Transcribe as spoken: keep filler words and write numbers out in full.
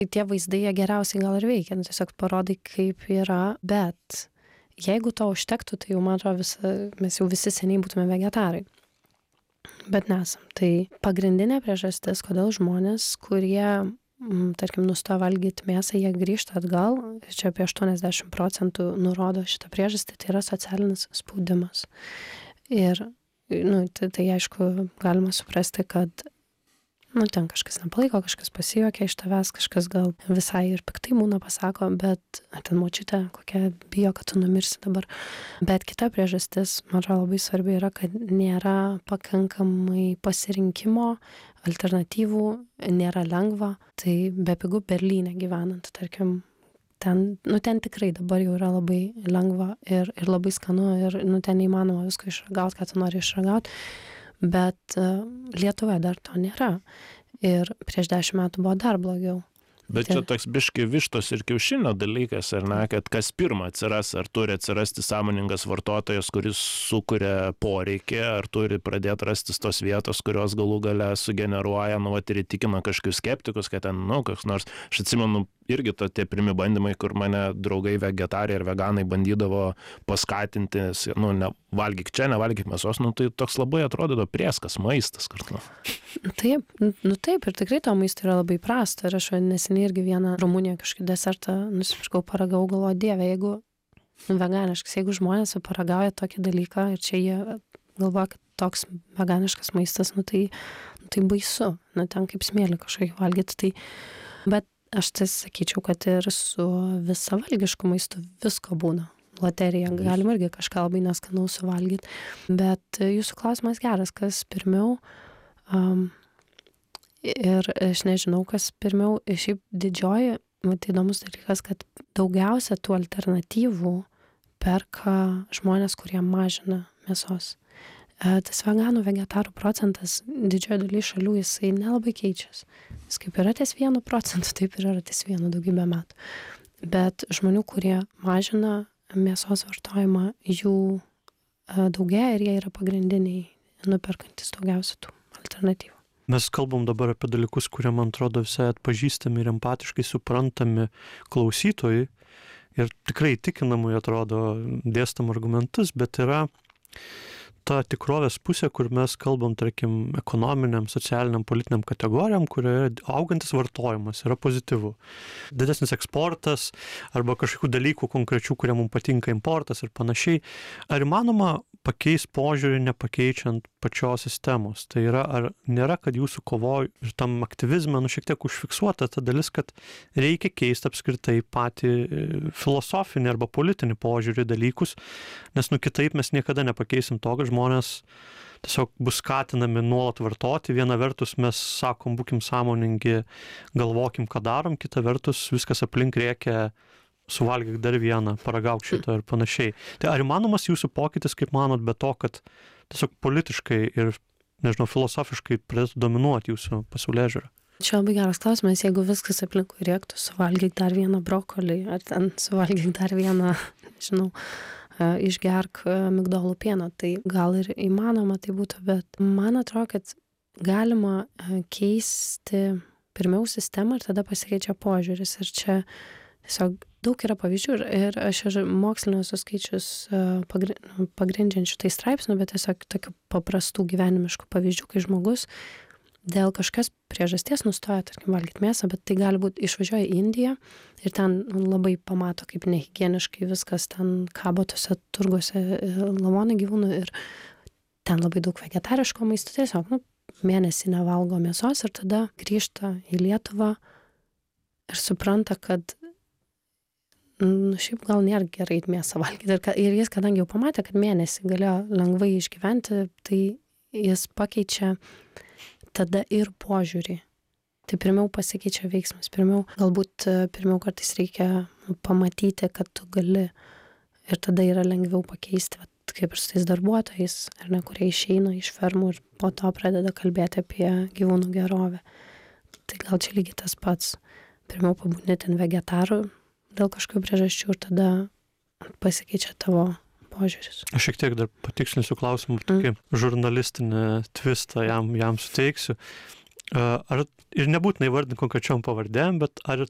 Tie vaizdai jie geriausiai gal ir veikia, nu, tiesiog parodai, kaip yra, bet jeigu to užtektų, tai jau man atrodo visa, mes jau visi seniai būtume vegetarai. Bet nesam. Tai pagrindinė priežastis, kodėl žmonės, kurie, m, tarkim, nustoja valgyti mėsą, jie grįžta atgal, čia apie aštuoniasdešimt procentų nurodo šitą priežastį, tai yra socialinis spaudimas. Ir, nu, tai, tai aišku, galima suprasti, kad nu, ten kažkas nepalaiko, kažkas pasijuokia iš tavęs, kažkas gal visai ir piktai būna pasako, bet ten močiutė, kokia bijo, kad tu numirsi dabar. Bet kita priežastis, man atrodo, labai svarbi yra, kad nėra pakankamai pasirinkimo, alternatyvų, nėra lengva. Tai bepigu Berlyne gyvenant, tarkim, ten, nu, ten tikrai dabar jau yra labai lengva ir, ir labai skanu ir nu, ten neįmanoma visko išragauti, ką tu nori išragauti. Bet uh, Lietuvoje dar to nėra. Ir prieš dešimt metų buvo dar blogiau. Bet čia toks biškai vištos ir kiaušinio dalykas, ar ne, kad kas pirma atsiras, ar turi atsirasti sąmoningas vartotojas, kuris sukuria poreikį, ar turi pradėti rastis tos vietos, kurios galų gale sugeneruoja, nu, vat, ir įtikina kažkokius skeptikus, kad ten, nu, koks nors, aš atsimenu, irgi to tie pirmi bandymai, kur mane draugai vegetarai ir veganai bandydavo paskatinti, nu, ne, valgyk čia, nevalgyk mėsos, nu, tai toks labai atrodo prieskas maistas kartu. Taip, nu taip, ir tikrai to maisto yra labai prasta. Ir aš neseniai irgi vieną Rumunijoje kažkokį desertą nusipirkau, paragau, galvoju, dieve, jeigu nu, veganiškas, jeigu žmonės paragauja tokį dalyką ir čia jie galvoja, kad toks veganiškas maistas, nu tai, nu, tai baisu, nu ten kaip smėlį kažkokį valgyti. Tai, bet aš tai sakyčiau, kad ir su visavalgišku maistu visko būna. Loterija, galima irgi kažką labai neskanaus suvalgyti. Bet jūsų klausimas geras, kas pirmiau. Um, ir aš nežinau, kas pirmiau. Šiaip didžioji, mat, įdomus dalykas, kad daugiausia tų alternatyvų perka žmonės, kurie mažina mėsos. E, tas veganų, vegetarų procentas didžioji daly šalių jisai nelabai keičiasi. Jis kaip yra ties vienu procentu, taip ir yra ties vienu daugybę metų. Bet žmonių, kurie mažina mėsos vartojimą, jų daugėja ir jie yra pagrindiniai nuperkantis daugiausia tų alternatyvų. Mes kalbam dabar apie dalykus, kurie, man atrodo, visai atpažįstami ir empatiškai suprantami klausytojai ir tikrai įtikinamai atrodo dėstam argumentus, bet yra ta tikrovės pusė, kur mes kalbam, tarkim, ekonominiam, socialiniam, politiniam kategorijam, kurioje augantis vartojimas yra pozityvu. Didesnis eksportas arba kažkokių dalykų konkrečių, kurie mums patinka, importas ir panašiai. Ar įmanoma pakeis požiūrį nepakeičiant pačios sistemos? Tai yra, ar nėra, kad jūsų kovoj ir tam aktyvizme, nu, šiek tiek užfiksuota ta dalis, kad reikia keisti apskritai patį filosofinį arba politinį požiūrį dalykus, nes, nu, kitaip mes niekada nepakeisim to, kad žmonės tiesiog bus skatinami nuolat vartoti. Viena vertus mes sakom, būkim sąmoningi, galvokim, ką darom, kita vertus viskas aplink rėkia, suvalgyk dar vieną, paragauk šitą ir panašiai. Tai ar įmanomas jūsų pokytis, kaip manot, be to, kad tiesiog politiškai ir, nežinau, filosofiškai pradėtų dominuoti jūsų pasaulėžiūrą? Čia labai geras klausimas, jeigu viskas aplinkui rėktų, suvalgyk dar vieną brokolį, ar ten suvalgyk dar vieną, žinau, išgerk migdolų pieno, tai gal ir įmanoma tai būtų, bet man atrodo, kad galima keisti pirmiau sistemą ir tada pasikeičia požiūris. Ir čia tiesiog daug yra pavyzdžių ir aš ir mokslinio suskaičius pagrindžiančių tai straipsnių, bet tiesiog tokių paprastų gyvenimiškų pavyzdžių, kai žmogus dėl kažkas priežasties nustoja, tarkim, valgyti mėsą, bet tai gali būti išvažiuoja į Indiją ir ten labai pamato, kaip nehigieniškai viskas ten kabo tose turguose lavonai gyvūnų ir ten labai daug vegetariško maisto, tiesiog, nu, mėnesį nevalgo mėsos ir tada grįžta į Lietuvą ir supranta, kad nu, šiaip gal nėra gerai mėsą valgyti. Ir, ir jis, kadangi jau pamatė, kad mėnesį galėjo lengvai išgyventi, tai jis pakeičia tada ir požiūrį. Tai pirmiau pasikeičia veiksmas. Pirmiau, galbūt pirmiau kartais reikia pamatyti, kad tu gali ir tada yra lengviau pakeisti, vat, kaip ir su tais darbuotojais, ar ne, kurie išeina iš fermų ir po to pradeda kalbėti apie gyvūnų gerovę. Tai gal čia lygiai tas pats. Pirmiau pabūni ten vegetarų dėl kažkokių priežasčių ir tada pasikeičia tavo požiūris. Aš šiek tiek dar patikslinsiu klausimą, tokį mm. žurnalistinį twistą jam, jam suteiksiu. Ar, ir nebūtinai vardinti konkrečiom pavardėm, bet ar